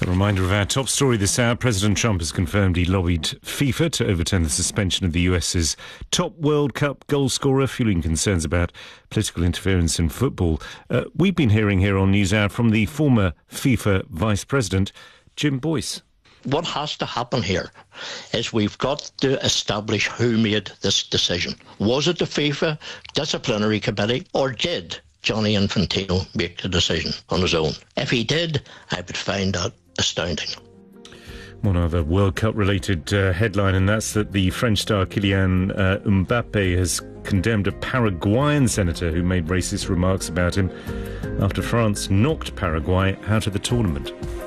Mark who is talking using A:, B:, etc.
A: A reminder of our top story this hour. President Trump has confirmed he lobbied FIFA to overturn the suspension of the US's top World Cup goal scorer, fueling concerns about political interference in football. We've been hearing here on NewsHour from the former FIFA vice president, Jim Boyce.
B: What has to happen here is we've got to establish who made this decision. Was it the FIFA disciplinary committee, or did Gianni Infantino make the decision on his own? If he did, I would find that astounding.
A: One other World Cup related headline, and that's that the French star Kylian Mbappe has condemned a Paraguayan senator who made racist remarks about him after France knocked Paraguay out of the tournament.